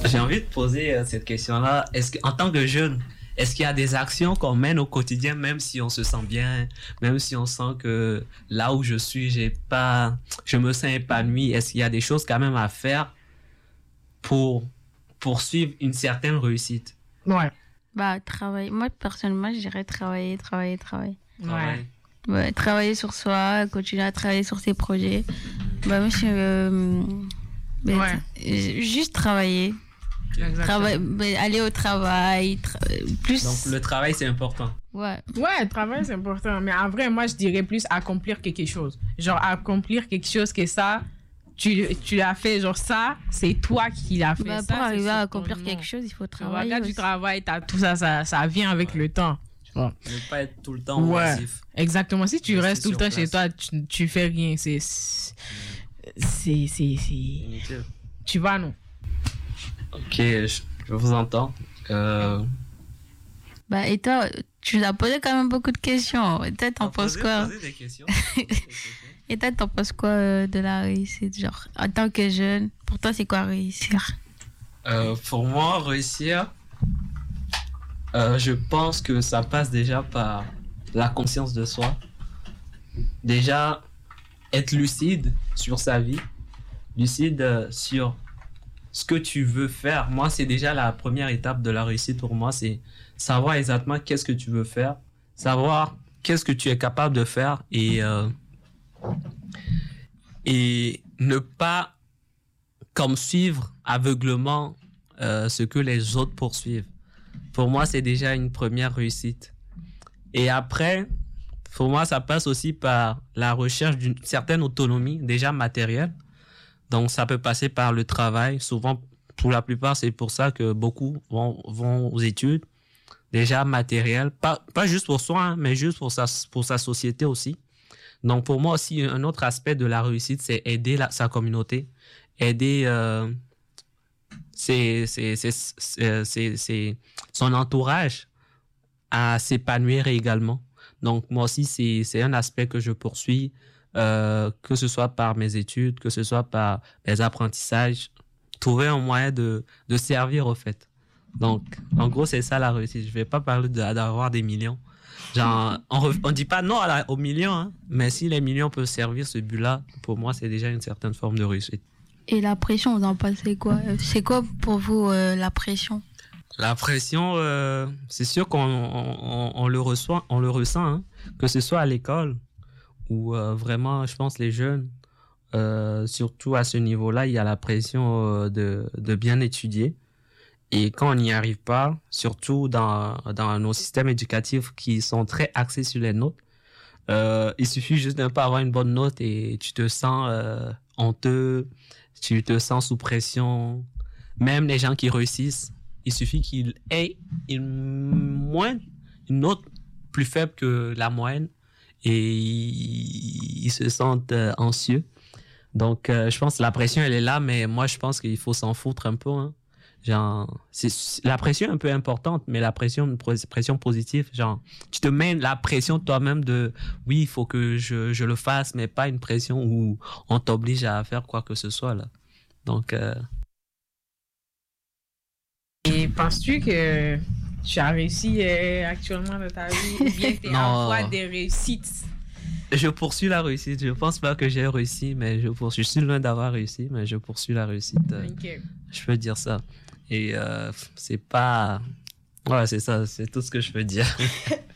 J'ai envie de poser cette question-là. Est-ce qu'en tant que jeune, est-ce qu'il y a des actions qu'on mène au quotidien, même si on se sent bien, même si on sent que là où je suis, je me sens épanoui. Est-ce qu'il y a des choses quand même à faire pour poursuivre une certaine réussite? Ouais. Bah, travailler. Moi, personnellement, je dirais travailler. Ouais. Ouais, travailler sur soi, continuer à travailler sur ses projets. Bah, moi, juste travailler. Aller au travail. Plus. Donc, le travail, c'est important. Ouais. Ouais, le travail, c'est important. Mais en vrai, moi, je dirais plus accomplir quelque chose. Genre, accomplir quelque chose que ça, tu l'as fait. Genre, ça, c'est toi qui l'as fait. Bah, ça, pour arriver c'est à sur accomplir ton quelque nom. chose, il faut Tu vois, travailler. quand tu travailles, t'as tout ça, ça vient avec le temps. Ne pas être tout le temps Ouais, passif. exactement. Si tu Rester restes tout le sur temps place. chez toi, tu fais rien. Inutile. Tu vois, non? Ok, je vous entends. Bah, et toi, tu nous as posé quand même beaucoup de questions. Et toi, t'en penses quoi? Poser des questions. Et toi, t'en penses quoi de la réussite? Genre, en tant que jeune, pour toi, c'est quoi réussir? Pour moi, réussir, je pense que ça passe déjà par la conscience de soi. Déjà, être lucide sur sa vie, lucide sur ce que tu veux faire. Moi, c'est déjà la première étape de la réussite pour moi, c'est savoir exactement qu'est-ce que tu veux faire, savoir qu'est-ce que tu es capable de faire et ne pas comme suivre aveuglement ce que les autres poursuivent. Pour moi, c'est déjà une première réussite. Et après, pour moi, ça passe aussi par la recherche d'une certaine autonomie, déjà matérielle. Donc, ça peut passer par le travail. Souvent, pour la plupart, c'est pour ça que beaucoup vont aux études. Déjà matériel, pas juste pour soi, hein, mais juste pour sa société aussi. Donc, pour moi aussi, un autre aspect de la réussite, c'est aider sa communauté, aider son entourage à s'épanouir également. Donc, moi aussi, c'est un aspect que je poursuis, que ce soit par mes études, que ce soit par mes apprentissages, trouver un moyen de servir au fait. Donc, en gros, c'est ça la réussite. Je vais pas parler d'avoir des millions. Genre, on dit pas non aux millions, hein, mais si les millions peuvent servir ce but-là, pour moi, c'est déjà une certaine forme de réussite. Et la pression, vous en pensez quoi? C'est quoi pour vous la pression? La pression, c'est sûr on le reçoit, on le ressent, hein, que ce soit à l'école ou vraiment, je pense, les jeunes, surtout à ce niveau-là, il y a la pression de bien étudier. Et quand on n'y arrive pas, surtout dans nos systèmes éducatifs qui sont très axés sur les notes, il suffit juste de ne pas avoir une bonne note et tu te sens honteux, tu te sens sous pression. Même les gens qui réussissent, il suffit qu'ils aient une note plus faible que la moyenne et ils se sentent anxieux. Donc, je pense que la pression, elle est là, mais moi, je pense qu'il faut s'en foutre un peu, hein. Genre, la pression est un peu importante, mais la pression positive, genre, tu te mets la pression toi-même de, oui, il faut que je le fasse, mais pas une pression où on t'oblige à faire quoi que ce soit, là. Donc, Et penses-tu que tu as réussi actuellement dans ta vie ou bien tu es en voie de réussite? je poursuis la réussite. Je pense pas que j'ai réussi, mais je poursuis. Je suis loin d'avoir réussi, mais je poursuis la réussite. Ok. Je peux dire ça. Et c'est pas... Ouais, c'est ça. C'est tout ce que je peux dire.